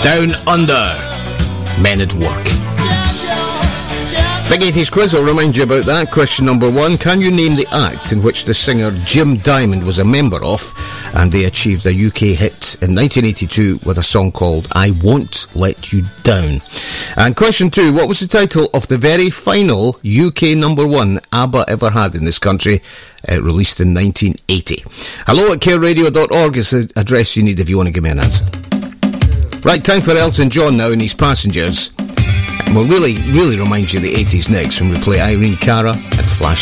Down Under, Men at Work. Big 80s quiz, I'll remind you about that. Question number 1. Can you name the act in which the singer Jim Diamond was a member of, and they achieved a UK hit in 1982 with a song called I Won't Let You Down? And question 2. What was the title of the very final UK number 1 ABBA ever had in this country, released in 1980? hello@careradio.org is the address you need if you want to give me an answer. Right, time for Elton John now and his Passengers. And we'll really remind you of the 80s next when we play Irene Cara and Flash.